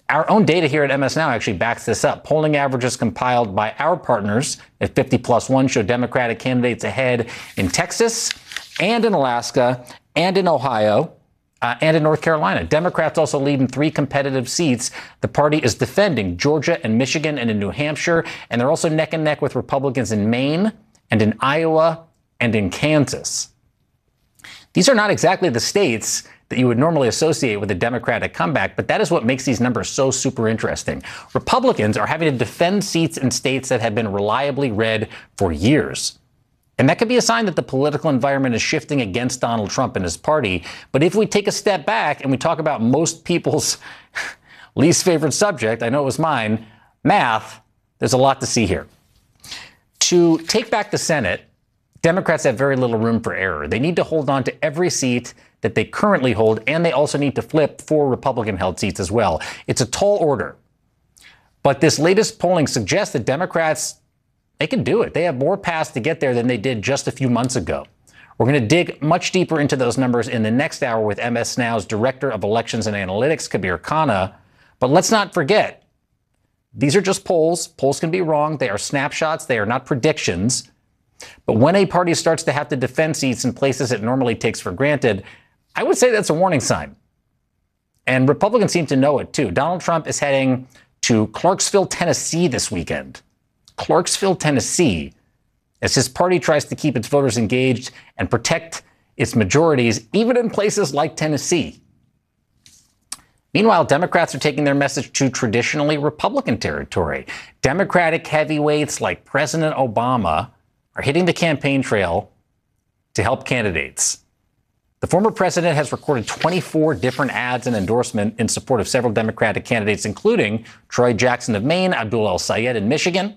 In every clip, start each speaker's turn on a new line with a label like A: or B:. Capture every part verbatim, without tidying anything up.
A: Our own data here at M S Now actually backs this up. Polling averages compiled by our partners at fifty plus one show Democratic candidates ahead in Texas and in Alaska and in Ohio uh, and in North Carolina. Democrats also lead in three competitive seats. The party is defending Georgia and Michigan and in New Hampshire, and they're also neck and neck with Republicans in Maine and in Iowa and in Kansas. These are not exactly the states that you would normally associate with a Democratic comeback, but that is what makes these numbers so super interesting. Republicans are having to defend seats in states that have been reliably red for years. And that could be a sign that the political environment is shifting against Donald Trump and his party. But if we take a step back and we talk about most people's least favorite subject, I know it was mine, math, there's a lot to see here. To take back the Senate, Democrats have very little room for error. They need to hold on to every seat that they currently hold, and they also need to flip four Republican-held seats as well. It's a tall order. But this latest polling suggests that Democrats, they can do it. They have more paths to get there than they did just a few months ago. We're going to dig much deeper into those numbers in the next hour with M S Now's Director of Elections and Analytics, Kabir Khanna. But let's not forget, these are just polls. Polls can be wrong. They are snapshots. They are not predictions. But when a party starts to have to defend seats in places it normally takes for granted, I would say that's a warning sign. And Republicans seem to know it, too. Donald Trump is heading to Clarksville, Tennessee this weekend. Clarksville, Tennessee, as his party tries to keep its voters engaged and protect its majorities, even in places like Tennessee. Meanwhile, Democrats are taking their message to traditionally Republican territory. Democratic heavyweights like President Obama are hitting the campaign trail to help candidates. The former president has recorded twenty-four different ads and endorsement in support of several Democratic candidates, including Troy Jackson of Maine, Abdul El-Sayed in Michigan.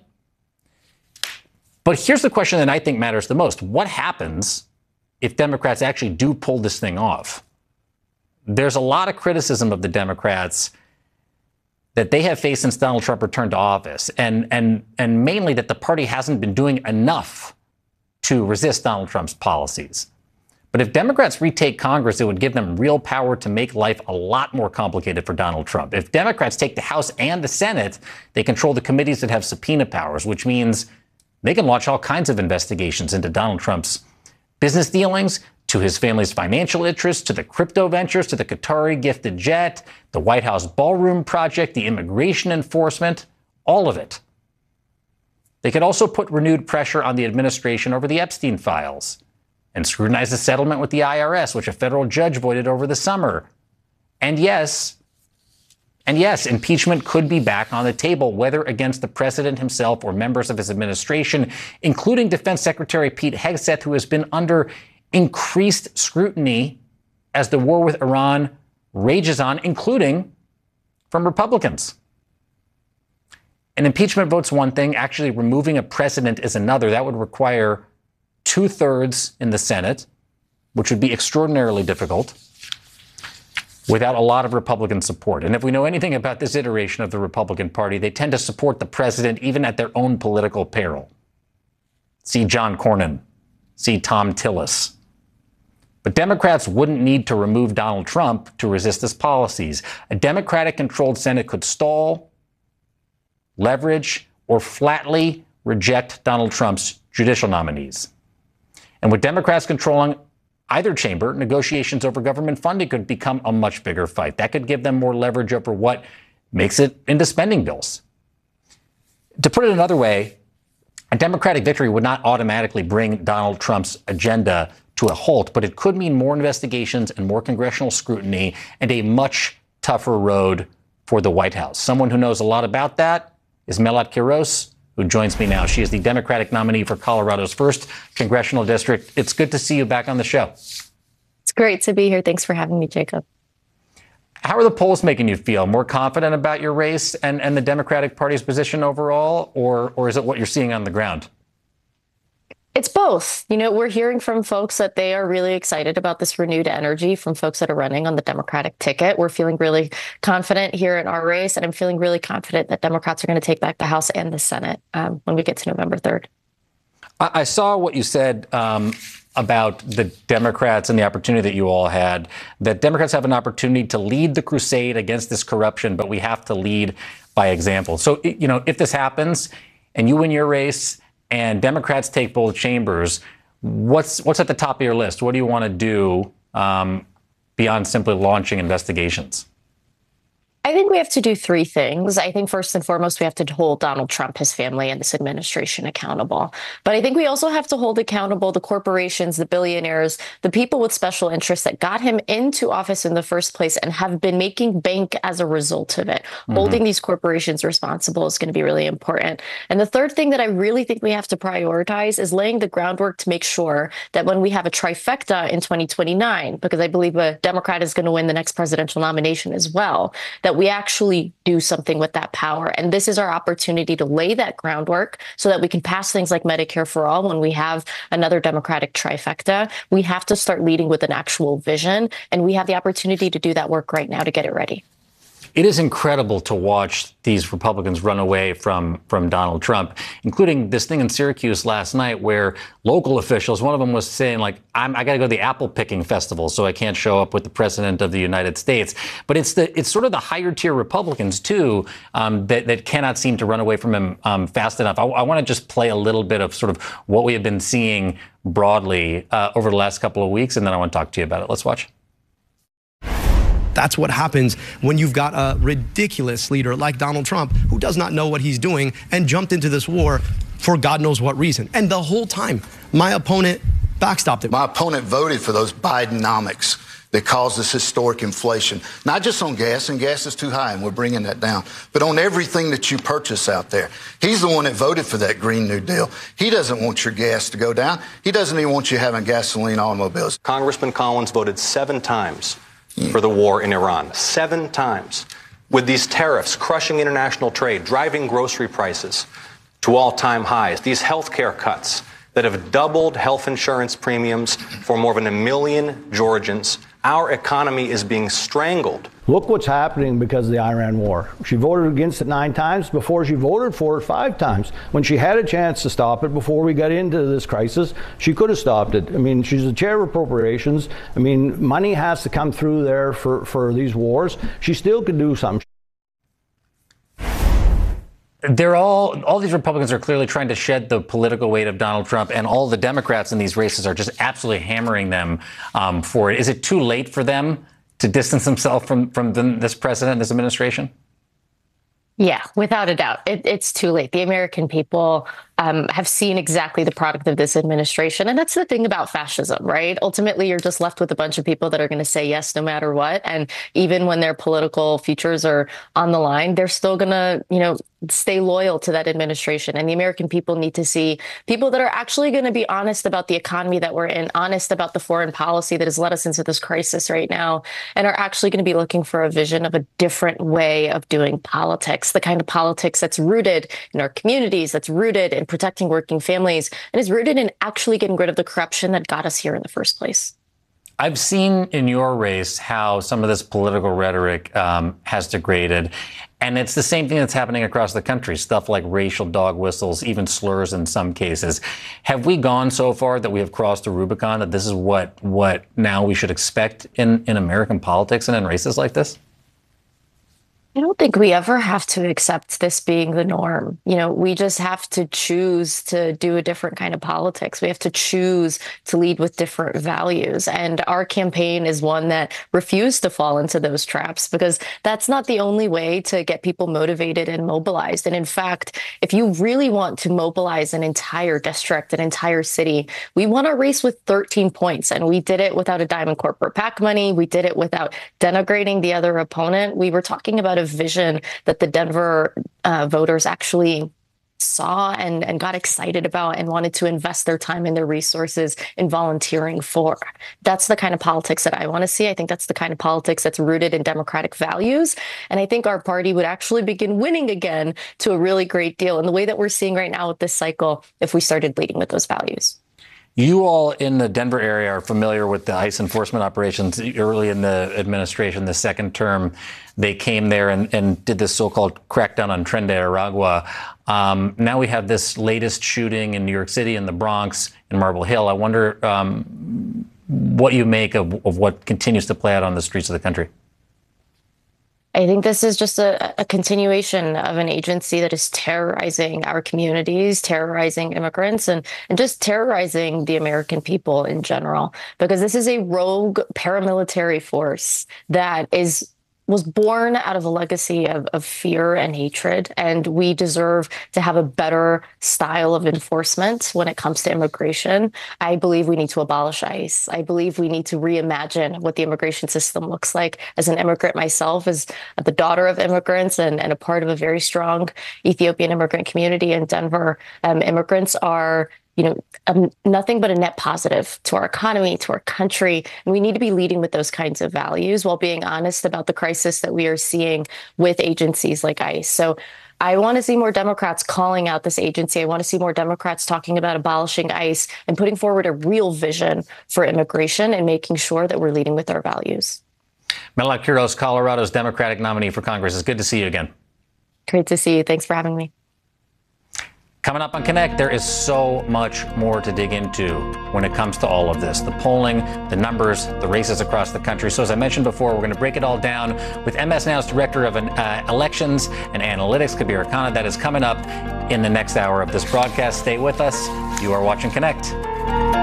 A: But here's the question that I think matters the most. What happens if Democrats actually do pull this thing off? There's a lot of criticism of the Democrats that they have faced since Donald Trump returned to office, and, and, and mainly that the party hasn't been doing enough to resist Donald Trump's policies. But if Democrats retake Congress, it would give them real power to make life a lot more complicated for Donald Trump. If Democrats take the House and the Senate, they control the committees that have subpoena powers, which means they can launch all kinds of investigations into Donald Trump's business dealings, to his family's financial interests, to the crypto ventures, to the Qatari gifted jet, the White House ballroom project, the immigration enforcement, all of it. They could also put renewed pressure on the administration over the Epstein files and scrutinize the settlement with the I R S, which a federal judge voided over the summer. And yes, and yes, impeachment could be back on the table, whether against the president himself or members of his administration, including Defense Secretary Pete Hegseth, who has been under increased scrutiny as the war with Iran rages on, including from Republicans. An impeachment vote's one thing. Actually removing a president is another. That would require two-thirds in the Senate, which would be extraordinarily difficult without a lot of Republican support. And if we know anything about this iteration of the Republican Party, they tend to support the president even at their own political peril. See John Cornyn. See Tom Tillis. But Democrats wouldn't need to remove Donald Trump to resist his policies. A Democratic-controlled Senate could stall, leverage, or flatly reject Donald Trump's judicial nominees. And with Democrats controlling either chamber, negotiations over government funding could become a much bigger fight. That could give them more leverage over what makes it into spending bills. To put it another way, a Democratic victory would not automatically bring Donald Trump's agenda to a halt, but it could mean more investigations and more congressional scrutiny and a much tougher road for the White House. Someone who knows a lot about that is Melat Quiros, who joins me now. She is the Democratic nominee for Colorado's first congressional district. It's good to see you back on the show.
B: It's great to be here. Thanks for having me, Jacob.
A: How are the polls making you feel? More confident about your race and, and the Democratic Party's position overall, or, or is it what you're seeing on the ground?
B: It's both. You know, we're hearing from folks that they are really excited about this renewed energy from folks that are running on the Democratic ticket. We're feeling really confident here in our race, and I'm feeling really confident that Democrats are going to take back the House and the Senate um, when we get to November third.
A: I, I saw what you said um, about the Democrats and the opportunity that you all had, that Democrats have an opportunity to lead the crusade against this corruption, but we have to lead by example. So, you know, if this happens and you win your race and Democrats take both chambers, what's what's at the top of your list? What do you want to do um, beyond simply launching investigations?
B: I think we have to do three things. I think first and foremost, we have to hold Donald Trump, his family, and this administration accountable. But I think we also have to hold accountable the corporations, the billionaires, the people with special interests that got him into office in the first place and have been making bank as a result of it. Mm-hmm. Holding these corporations responsible is going to be really important. And the third thing that I really think we have to prioritize is laying the groundwork to make sure that when we have a trifecta in twenty twenty-nine, because I believe a Democrat is going to win the next presidential nomination as well, that we actually do something with that power. And this is our opportunity to lay that groundwork so that we can pass things like Medicare for All when we have another Democratic trifecta. We have to start leading with an actual vision, and we have the opportunity to do that work right now to get it ready.
A: It is incredible to watch these Republicans run away from, from Donald Trump, including this thing in Syracuse last night where local officials, one of them was saying, like, I'm, I got to go to the apple picking festival, so I can't show up with the president of the United States. But it's the it's sort of the higher tier Republicans, too, um, that, that cannot seem to run away from him um, fast enough. I, I want to just play a little bit of sort of what we have been seeing broadly uh, over the last couple of weeks, and then I want to talk to you about it. Let's watch.
C: That's what happens when you've got a ridiculous leader like Donald Trump who does not know what he's doing and jumped into this war for God knows what reason. And the whole time, my opponent backstopped it.
D: My opponent voted for those Bidenomics that caused this historic inflation, not just on gas, and gas is too high, and we're bringing that down, but on everything that you purchase out there. He's the one that voted for that Green New Deal. He doesn't want your gas to go down. He doesn't even want you having gasoline automobiles.
E: Congressman Collins voted seven times for the war in Iran, seven times. With these tariffs crushing international trade, driving grocery prices to all-time highs, these health care cuts that have doubled health insurance premiums for more than a million Georgians, our economy is being strangled.
F: Look what's happening because of the Iran war. She voted against it nine times before she voted for it five times. When she had a chance to stop it before we got into this crisis, she could have stopped it. I mean, she's the chair of appropriations. I mean, money has to come through there for, for these wars. She still could do something.
A: They're all, all these Republicans are clearly trying to shed the political weight of Donald Trump, and all the Democrats in these races are just absolutely hammering them um, for it. Is it too late for them to distance themselves from, from the, this president, this administration?
B: Yeah, without a doubt. It, it's too late. The American people um, have seen exactly the product of this administration. And that's the thing about fascism, right? Ultimately, you're just left with a bunch of people that are going to say yes no matter what. And even when their political futures are on the line, they're still going to, you know, stay loyal to that administration. And the American people need to see people that are actually going to be honest about the economy that we're in, honest about the foreign policy that has led us into this crisis right now, and are actually going to be looking for a vision of a different way of doing politics, the kind of politics that's rooted in our communities, that's rooted in protecting working families, and is rooted in actually getting rid of the corruption that got us here in the first place.
A: I've seen in your race how some of this political rhetoric um, has degraded. And it's the same thing that's happening across the country, stuff like racial dog whistles, even slurs in some cases. Have we gone so far that we have crossed the Rubicon, that this is what what now we should expect in, in American politics and in races like this?
B: I don't think we ever have to accept this being the norm. You know, we just have to choose to do a different kind of politics. We have to choose to lead with different values. And our campaign is one that refused to fall into those traps, because that's not the only way to get people motivated and mobilized. And in fact, if you really want to mobilize an entire district, an entire city, we won a race with thirteen points. And we did it without a dime in corporate PAC money. We did it without denigrating the other opponent. We were talking about a vision that the Denver uh, voters actually saw and, and got excited about and wanted to invest their time and their resources in volunteering for. That's the kind of politics that I want to see. I think that's the kind of politics that's rooted in democratic values. And I think our party would actually begin winning again to a really great deal in the way that we're seeing right now with this cycle if we started leading with those values.
A: You all in the Denver area are familiar with the ICE enforcement operations. Early in the administration, the second term, they came there and, and did this so-called crackdown on Tren de Aragua. Um, now we have this latest shooting in New York City, in the Bronx, in Marble Hill. I wonder um, what you make of, of what continues to play out on the streets of the country.
B: I think this is just a, a continuation of an agency that is terrorizing our communities, terrorizing immigrants, and, and just terrorizing the American people in general, because this is a rogue paramilitary force that is was born out of a legacy of, of fear and hatred. And we deserve to have a better style of enforcement when it comes to immigration. I believe we need to abolish ICE. I believe we need to reimagine what the immigration system looks like. As an immigrant myself, as the daughter of immigrants and, and a part of a very strong Ethiopian immigrant community in Denver, um, immigrants are you know, um, nothing but a net positive to our economy, to our country. And we need to be leading with those kinds of values while being honest about the crisis that we are seeing with agencies like ICE. So I want to see more Democrats calling out this agency. I want to see more Democrats talking about abolishing ICE and putting forward a real vision for immigration and making sure that we're leading with our values.
A: Menelik Kiros, Colorado's Democratic nominee for Congress. It's good to see you again.
B: Great to see you. Thanks for having me.
A: Coming up on Connect, there is so much more to dig into when it comes to all of this. The polling, the numbers, the races across the country. So as I mentioned before, we're going to break it all down with M S Now's Director of uh, Elections and Analytics, Kabir Khanna. That is coming up in the next hour of this broadcast. Stay with us. You are watching Connect.